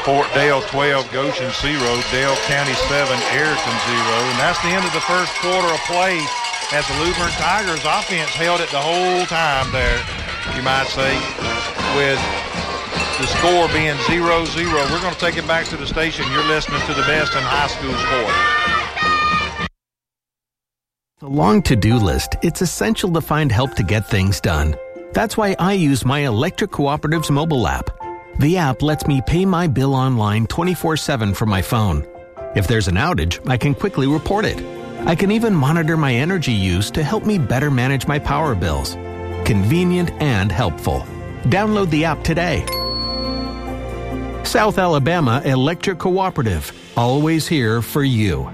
Fort Dale 12, Goshen 0, Dale County 7, Ayrton 0. And that's the end of the first quarter of play as the Luverne Tigers offense held it the whole time there, you might say, with the score being 0-0. We're going to take it back to the station. You're listening to the best in high school sports. A long to-do list, it's essential to find help to get things done. That's why I use my Electric Cooperative's mobile app. The app lets me pay my bill online 24/7 from my phone. If there's an outage, I can quickly report it. I can even monitor my energy use to help me better manage my power bills. Convenient and helpful. Download the app today. South Alabama Electric Cooperative. Always here for you.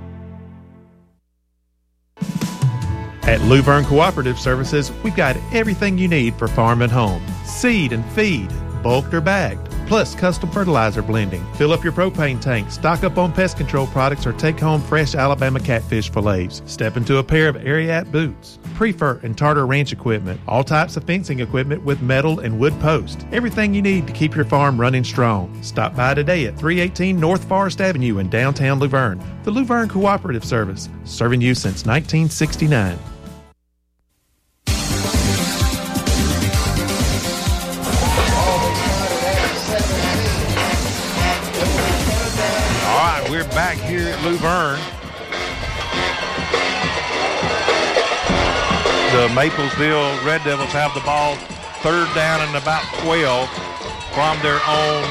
At Luverne Cooperative Services, we've got everything you need for farm and home. Seed and feed, bulked or bagged, plus custom fertilizer blending. Fill up your propane tank, stock up on pest control products, or take home fresh Alabama catfish fillets. Step into a pair of Ariat boots, Prefer and Tartar Ranch equipment, all types of fencing equipment with metal and wood posts. Everything you need to keep your farm running strong. Stop by today at 318 North Forest Avenue in downtown Luverne. The Luverne Cooperative Service, serving you since 1969. We're back here at Luverne. The Maplesville Red Devils have the ball, third down and about 12 from their own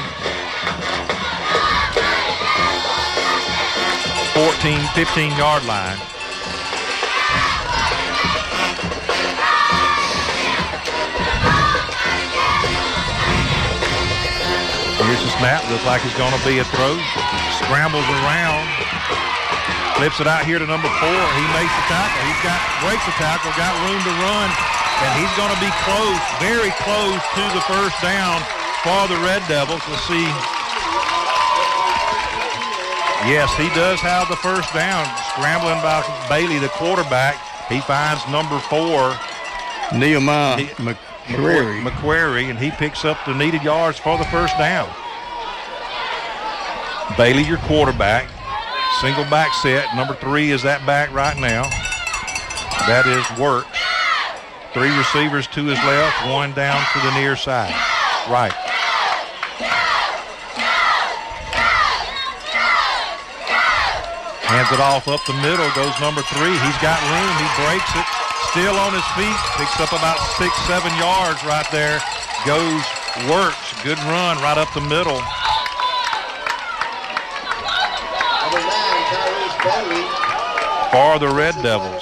15-yard line. Here's the snap. Looks like it's going to be a throw. Scrambles around. Flips it out here to number 4. He makes the tackle. Breaks the tackle, got room to run, and he's going to be close, very close to the first down for the Red Devils. Let's see. Yes, he does have the first down. Scrambling by Bailey, the quarterback. He finds number 4. Nehemiah McQuarrie, and he picks up the needed yards for the first down. Bailey, your quarterback. Single back set. Number 3 is that back right now. That is Works. 3 receivers to his left, 1 down to the near side. Right. Hands it off up the middle, goes number 3. He's got room, he breaks it. Still on his feet, picks up about 6-7 yards right there. Goes Works, good run right up the middle. For the Red Devils.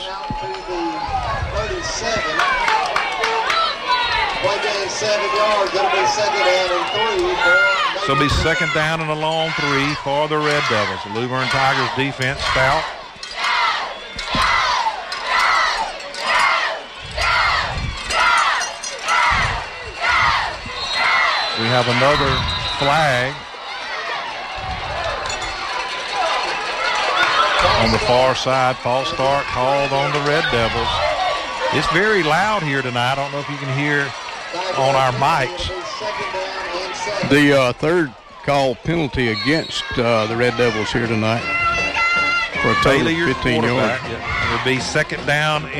So it'll be second down and a long 3 for the Red Devils. The Luverne Tigers defense stout. We have another flag on the far side. False start called on the Red Devils. It's very loud here tonight. I don't know if you can hear on our mics. The third call penalty against the Red Devils here tonight for a total of 15 yards. It would be second down